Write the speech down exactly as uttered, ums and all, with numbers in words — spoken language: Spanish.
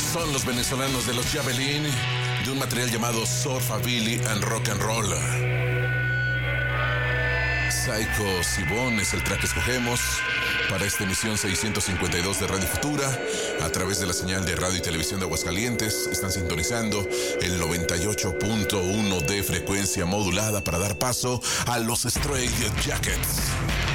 Son los venezolanos de los Javelin, de un material llamado Surfabilly and Rock and Roll. Psycho Sibón es el track que escogemos para esta emisión seiscientos cincuenta y dos de Radio Futura. A través de la señal de radio y televisión de Aguascalientes están sintonizando el noventa y ocho punto uno de frecuencia modulada para dar paso a los Stray Jackets.